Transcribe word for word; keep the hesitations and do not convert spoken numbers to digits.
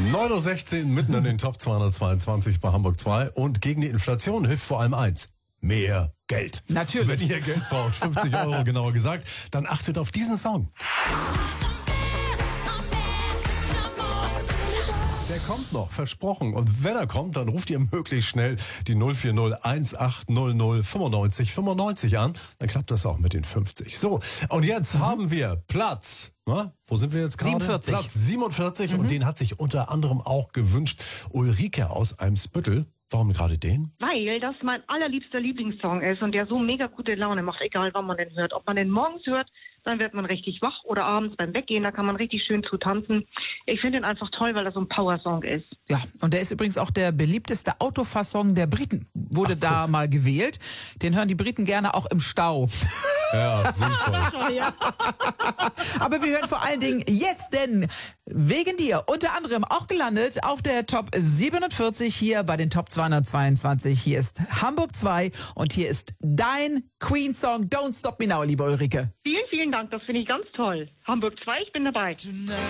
neun Uhr sechzehn mitten in den Top zweihundertzweiundzwanzig bei Hamburg zwei. Und gegen die Inflation hilft vor allem eins: mehr Geld. Natürlich. Wenn ihr Geld braucht, fünfzig Euro genauer gesagt, dann achtet auf diesen Song. Der kommt noch, versprochen. Und wenn er kommt, dann ruft ihr möglichst schnell die null vier null eins acht null null fünfundneunzig fünfundneunzig an. Dann klappt das auch mit den fünfzig. So, und jetzt mhm. haben wir Platz. Na, wo sind wir jetzt gerade? siebenundvierzig. Platz siebenundvierzig. Mhm. Und den hat sich unter anderem auch gewünscht Ulrike aus Eimsbüttel. Warum gerade den? Weil das mein allerliebster Lieblingssong ist und der so mega gute Laune macht, egal wann man den hört. Ob man den morgens hört, dann wird man richtig wach, oder abends beim Weggehen, da kann man richtig schön zu tanzen. Ich finde ihn einfach toll, weil er so ein Power-Song ist. Ja, und der ist übrigens auch der beliebteste Autofahrsong der Briten. Wurde Ach, da mal gewählt. Den hören die Briten gerne auch im Stau. Ja, sinnvoll. Ja. Aber wir hören vor allen Dingen jetzt, denn wegen dir unter anderem auch gelandet auf der Top siebenundvierzig hier bei den Top zweihundertzweiundzwanzig. Hier ist Hamburg zwei und hier ist dein Queen-Song Don't Stop Me Now, liebe Ulrike. Vielen, vielen Dank, das finde ich ganz toll. Hamburg zwei, ich bin dabei. Tonight.